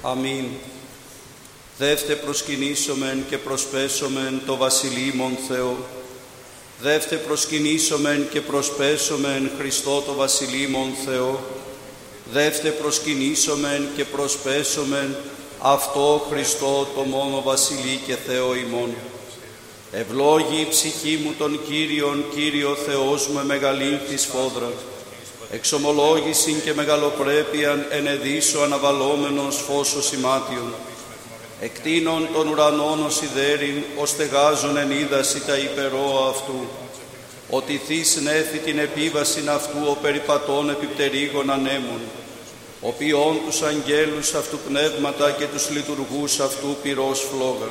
Αμήν. Δεύτε προσκυνήσομεν και προσπέσομεν το βασιλείμον Θεό. Δεύτε προσκυνήσομεν και προσπέσομεν Χριστό το βασιλείμον Θεό. Δεύτε προσκυνήσομεν και προσπέσομεν αυτό Χριστό το μόνο βασιλεί και Θεό ημών. Ευλόγη η ψυχή μου τον Κύριον, Κύριο Θεός μου μεγαλύνθη σφόδρα. Εξομολόγησιν και μεγαλοπρέπειαν ενεδίσω αναβαλόμενος φώσος ημάτιον. Εκτείνων των ουρανών ως ιδέριν, ως στεγάζον εν είδαση τα υπερόα αυτού. Ότι θείς νέθη την επίβασιν αυτού ο περιπατών επιπτερίγων ανέμων. Ο ποιών τους αγγέλους αυτού πνεύματα και τους λειτουργούς αυτού πυρός φλόγα.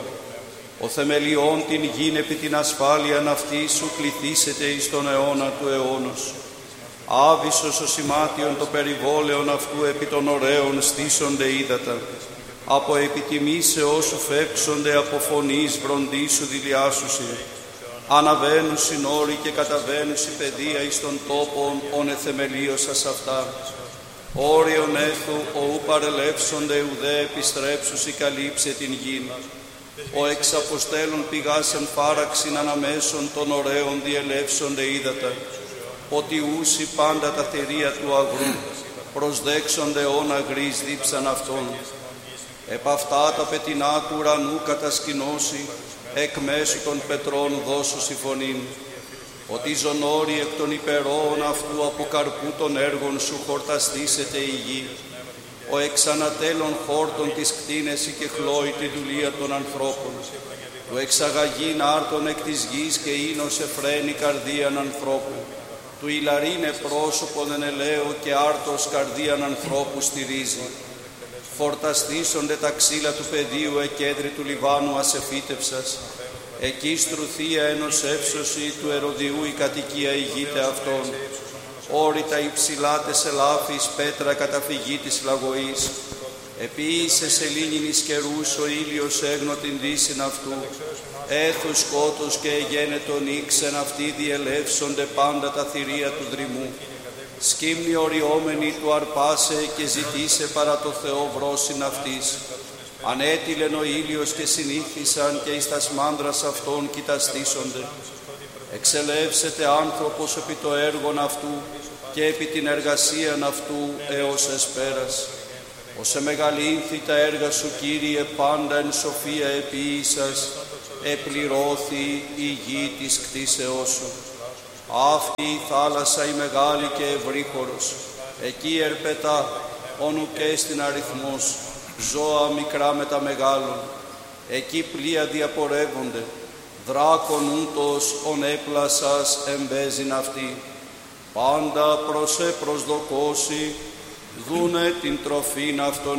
Ο θεμελιών την γην επί την ασφάλειαν αυτή σου κληθήσετε εις τον αιώνα του αιώνος. Άβυσσος ο σημάτιον το περιβόλαιον αυτού επί των ωραίων στήσονται ύδατα. Από επιτιμήσεώς σου φεύξονται από φωνής βροντίσου δηλιάσουσιν. Αναβαίνουσιν όροι και καταβαίνουσι παιδεία εις των τόπων ον εθεμελίωσας αυτά. Όριον έθου οου παρελεύσονται ουδέ επιστρέψουσι καλύψε την γην. Ο εξ αποστέλων πηγάσεν φάραξιν αναμέσων των ωραίων διελεύσονται ύδατα. Ότι ούσι πάντα τα θηρία του αγρού, προσδέξονται όν αγρείς δίψαν αυτών. Επ' αυτά τα πετεινά του ουρανού κατασκηνώσει, εκ μέσου των πετρών δώσουσι φωνήν. Ότι ζωνόρι εκ των υπερόων αυτού από καρπού των έργων σου χορταστήσεται η γη. Ο εξανατέλων χόρτων της κτίνεση και χλώει τη δουλεία των ανθρώπων. Του εξαγαγήν άρτων εκ της γης και ίνος εφραίνει καρδίαν ανθρώπου. Του ηλαρίνε πρόσωπον εν ελαίο και άρτος καρδίαν ανθρώπου στηρίζει. Φορταστήσονται τα ξύλα του πεδίου εκέντρη του Λιβάνου ασεφύτευσας. Εκεί στρουθία ενός εύσωση του Ερωδιού η κατοικία ηγείται αυτών. Όρητα υψηλά τεσελάφης πέτρα καταφυγή της λαγωής. Επίησε σελήνινης καιρούς ο ήλιος έγνω την δύσιν αυτού. Έθους σκότος και εγένετον ήξεν αυτοί διελεύσονται πάντα τα θηρία του δρυμού. Σκύμνη οριόμενη του αρπάσε και ζητήσε παρά το Θεό βρόσιν αυτής. Ανέτειλεν ο ήλιος και συνήθισαν και εις τας μάνδρας αυτών κοιταστήσονται. Εξελεύσεται άνθρωπος επί το έργον αυτού και επί την εργασίαν αυτού έως εσπέρας. Όσε μεγαλύνθη τα έργα σου, Κύριε, πάντα εν σοφία επίησας, επληρώθη η γη της κτίσεώς σου. Αυτή η θάλασσα η μεγάλη και ευρύχωρος, εκεί ερπετά, όνου και στην αριθμός, ζώα μικρά με τα μεγάλων. Εκεί πλοία διαπορεύονται, δράκον ούτως ον έπλασας εμπέζειν αυτή. Πάντα προσδοκώσει, δούνε την τροφήν αυτον